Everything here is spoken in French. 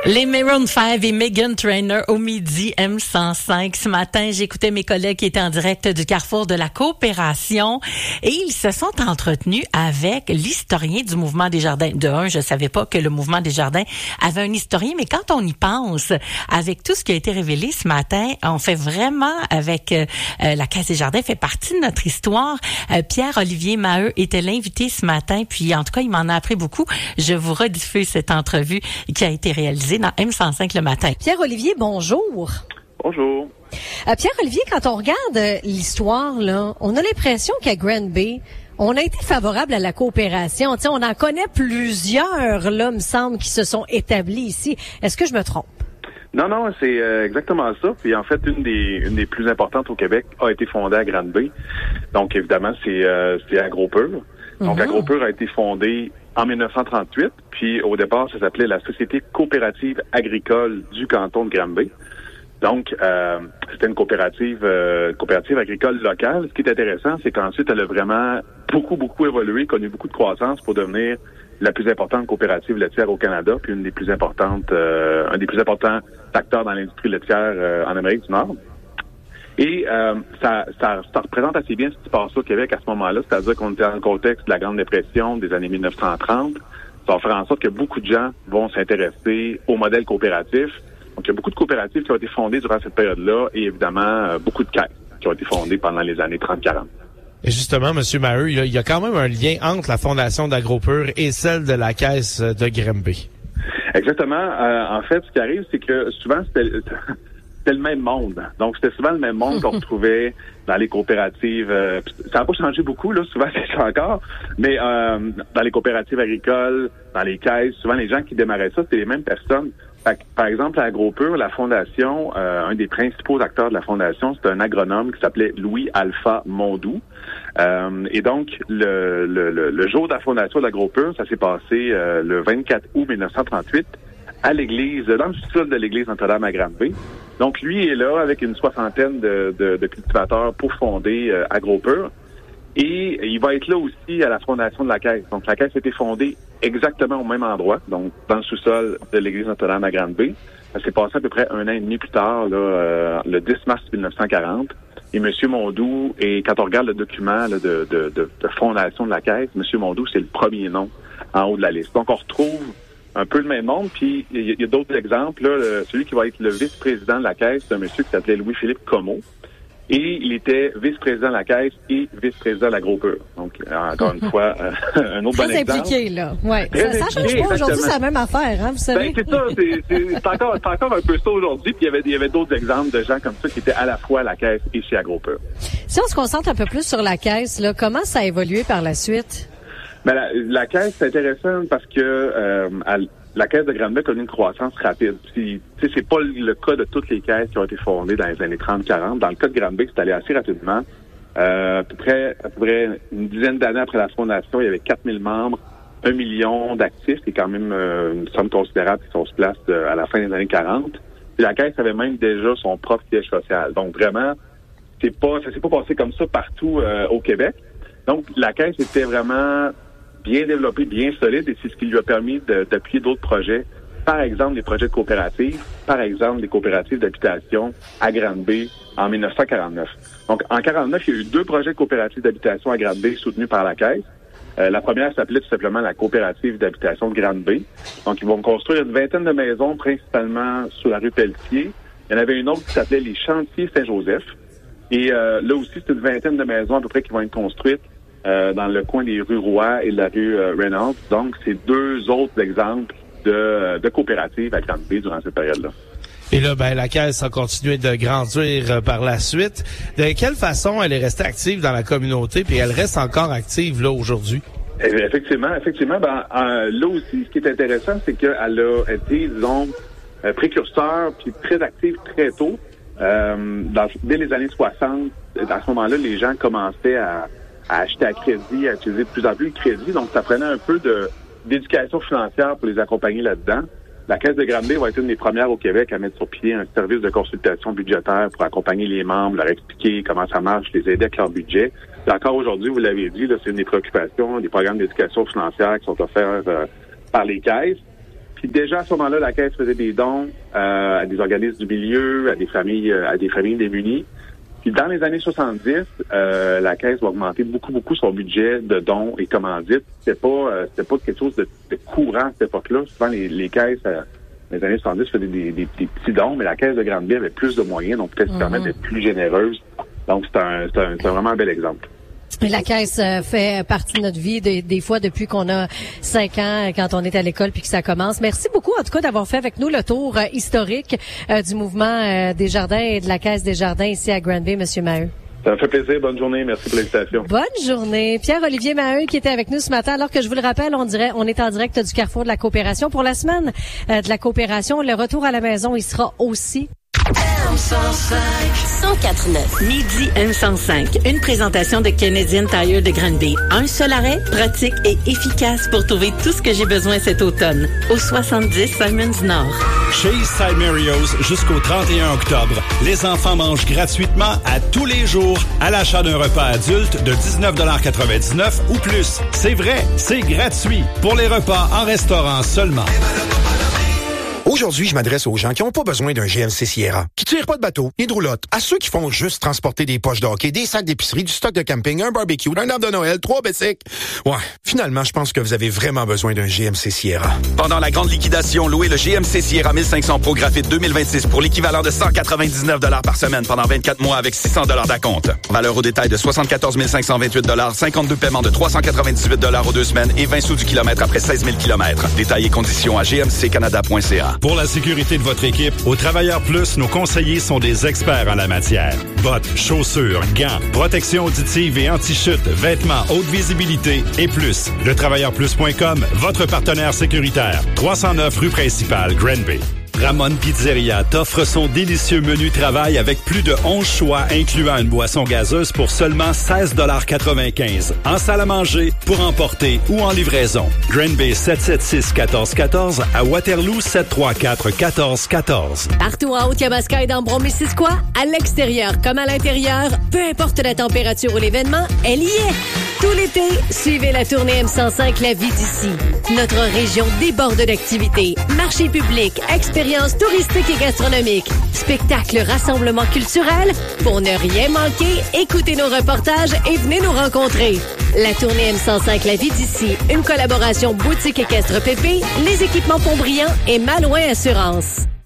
Les Maroon 5 et Meghan Trainor au midi M105. Ce matin, j'écoutais mes collègues qui étaient en direct du Carrefour de la Coopération et ils se sont entretenus avec l'historien du Mouvement des Jardins. De un, je savais pas que le Mouvement des Jardins avait un historien, mais quand on y pense, avec tout ce qui a été révélé ce matin, on fait vraiment avec la Caisse des Jardins, fait partie de notre histoire. Pierre-Olivier Maheu était l'invité ce matin, puis en tout cas, il m'en a appris beaucoup. Je vous rediffuse cette entrevue qui a été réalisée dans M105 le matin. Pierre-Olivier, bonjour. Bonjour. Pierre-Olivier, quand on regarde l'histoire, là, on a l'impression qu'à Granby, on a été favorable à la coopération. T'sais, on en connaît plusieurs, là, me semble, qui se sont établis ici. Est-ce que je me trompe? Non, c'est exactement ça. Puis en fait, une des plus importantes au Québec a été fondée à Granby. Donc évidemment, c'est AgroPur. Donc AgroPur a été fondée en 1938, puis au départ, ça s'appelait la Société coopérative agricole du canton de Granby. Donc, c'était une coopérative agricole locale. Ce qui est intéressant, c'est qu'ensuite, elle a vraiment beaucoup évolué, connu beaucoup de croissance pour devenir la plus importante coopérative laitière au Canada, puis un des plus importants acteurs dans l'industrie laitière en Amérique du Nord. Et ça représente assez bien ce qui se passe au Québec à ce moment-là, c'est-à-dire qu'on était dans le contexte de la Grande Dépression des années 1930. Ça va faire en sorte que beaucoup de gens vont s'intéresser au modèle coopératif. Donc, il y a beaucoup de coopératives qui ont été fondées durant cette période-là et évidemment, beaucoup de caisses qui ont été fondées pendant les années 30-40. Et justement, M. Maheu, il y a quand même un lien entre la fondation d'AgroPur et celle de la Caisse de Granby. Exactement. En fait, ce qui arrive, c'est que souvent, c'était le même monde. Donc, c'était souvent le même monde qu'on retrouvait dans les coopératives. Ça n'a pas changé beaucoup, là. Souvent, c'est ça encore. Mais dans les coopératives agricoles, dans les caisses, souvent, les gens qui démarraient ça, c'était les mêmes personnes. Par exemple, à AgroPur, la fondation, un des principaux acteurs de la fondation, c'est un agronome qui s'appelait Louis-Alpha Mondou. Et donc, le jour de la fondation d'AgroPur, ça s'est passé le 24 août 1938 à l'église, dans le sous-sol de l'église Notre-Dame à Granby. Donc, lui est là avec une soixantaine de cultivateurs pour fonder AgroPur. Et il va être là aussi à la fondation de la Caisse. Donc, la Caisse a été fondée exactement au même endroit, donc dans le sous-sol de l'église Notre-Dame à Granby. Ça s'est passé à peu près un an et demi plus tard, là, le 10 mars 1940. Et M. Mondou, et quand on regarde le document là, de fondation de la Caisse, M. Mondou, c'est le premier nom en haut de la liste. Donc, on retrouve un peu le même nom. Puis, il y a d'autres exemples. Là, celui qui va être le vice-président de la Caisse, c'est un monsieur qui s'appelait Louis-Philippe Comeau. Et il était vice-président de la Caisse et vice-président de l'AgroPur. Donc, encore une fois, un autre bon exemple. Très impliqué, là. Ouais. Ça change pas. Aujourd'hui, c'est la même affaire, hein, vous savez. Ben, c'est ça. C'est encore un peu ça aujourd'hui. Puis, il y avait d'autres exemples de gens comme ça qui étaient à la fois à la Caisse et chez AgroPur. Si on se concentre un peu plus sur la Caisse, là, comment ça a évolué par la suite? Ben, la Caisse, c'est intéressant parce que la Caisse de Granby a connu une croissance rapide. C'est pas le cas de toutes les caisses qui ont été fondées dans les années 30-40. Dans le cas de Granby, c'est allé assez rapidement. À peu près une dizaine d'années après la fondation, il y avait 4000 membres, 1 million d'actifs, c'est quand même une somme considérable qui se place à la fin des années 40. Puis la Caisse avait même déjà son propre siège social. Donc vraiment, ça s'est pas passé comme ça partout au Québec. Donc la Caisse était vraiment bien développé, bien solide, et c'est ce qui lui a permis d'appuyer d'autres projets. Par exemple, des projets de coopératives, par exemple, des coopératives d'habitation à Granby en 1949. Donc, en 1949, il y a eu 2 projets de coopératives d'habitation à Granby soutenus par la Caisse. La première s'appelait tout simplement la coopérative d'habitation de Granby. Donc, ils vont construire une vingtaine de maisons, principalement sur la rue Pelletier. Il y en avait une autre qui s'appelait les Chantiers Saint-Joseph. Et là aussi, c'est une vingtaine de maisons à peu près qui vont être construites dans le coin des rues Roy et de la rue Reynolds. Donc, c'est 2 autres exemples de coopératives à Granby durant cette période-là. Et là, la Caisse a continué de grandir par la suite. De quelle façon elle est restée active dans la communauté, puis elle reste encore active là aujourd'hui? Effectivement. Là aussi, ce qui est intéressant, c'est qu'elle a été, disons, précurseur, puis très active très tôt. Dès les années 60, à ce moment-là, les gens commençaient à acheter à crédit, à utiliser de plus en plus de crédit. Donc, ça prenait un peu d'éducation financière pour les accompagner là-dedans. La Caisse de Granby va être une des premières au Québec à mettre sur pied un service de consultation budgétaire pour accompagner les membres, leur expliquer comment ça marche, les aider avec leur budget. Et encore aujourd'hui, vous l'avez dit, là, c'est une des préoccupations, des programmes d'éducation financière qui sont offerts par les caisses. Puis déjà à ce moment-là, la Caisse faisait des dons à des organismes du milieu, à des familles démunies. Puis dans les années 70, la Caisse va augmenter beaucoup son budget de dons et commandites. C'était pas quelque chose de courant à cette époque-là. Souvent les caisses dans les années 70 faisaient des petits dons, mais la Caisse de Granby avait plus de moyens, donc peut-être permettre d'être plus généreuse. Donc c'est vraiment un bel exemple. Et la Caisse fait partie de notre vie des fois depuis qu'on a 5 ans, quand on est à l'école puis que ça commence. Merci beaucoup en tout cas d'avoir fait avec nous le tour historique du mouvement des Jardins et de la Caisse des Jardins ici à Granby, Monsieur Maheu. Ça me fait plaisir. Bonne journée. Merci pour l'invitation. Bonne journée. Pierre-Olivier Maheu qui était avec nous ce matin. Alors que je vous le rappelle, on est en direct du Carrefour de la Coopération. Pour la semaine de la Coopération, le retour à la maison, il sera aussi... M105 104.9 Midi M105, une présentation de Canadian Tire de Granby. Un seul arrêt, pratique et efficace pour trouver tout ce que j'ai besoin cet automne. Au 70 Simons Nord. Chez Eastside Mario's, jusqu'au 31 octobre, les enfants mangent gratuitement à tous les jours à l'achat d'un repas adulte de 19,99 $ ou plus. C'est vrai, c'est gratuit pour les repas en restaurant seulement. Aujourd'hui, je m'adresse aux gens qui n'ont pas besoin d'un GMC Sierra, qui tirent pas de bateau, ni de roulotte, à ceux qui font juste transporter des poches de hockey, des sacs d'épicerie, du stock de camping, un barbecue, un arbre de Noël, 3 bicycles. Ouais, finalement, je pense que vous avez vraiment besoin d'un GMC Sierra. Pendant la grande liquidation, louez le GMC Sierra 1500 Pro Graphite 2026 pour l'équivalent de 199 $ par semaine pendant 24 mois avec 600 $ d'acompte. Valeur au détail de 74 528 $, 52 paiements de 398 $ aux 2 semaines et 20 sous du kilomètre après 16 000 km. Détails et conditions à gmccanada.ca. Pour la sécurité de votre équipe, au Travailleurs Plus, nos conseillers sont des experts en la matière. Bottes, chaussures, gants, protection auditive et anti-chute, vêtements, haute visibilité et plus. LeTravailleurPlus.com, votre partenaire sécuritaire. 309 rue principale, Granby. Ramon Pizzeria t'offre son délicieux menu travail avec plus de 11 choix incluant une boisson gazeuse pour seulement 16,95 $ en salle à manger, pour emporter ou en livraison. Granby 776-1414 à Waterloo 734-1414. Partout en Haute-Yamaska et dans Brome-Missisquoi, à l'extérieur comme à l'intérieur, peu importe la température ou l'événement, elle y est. Tout l'été, suivez la tournée M105 La Vie d'ici. Notre région déborde d'activités. Marchés publics, expériences touristiques et gastronomiques, spectacles, rassemblements culturels. Pour ne rien manquer, écoutez nos reportages et venez nous rencontrer. La tournée M105 La Vie d'ici, une collaboration boutique équestre PP, les équipements Pontbriand et Malouin Assurance.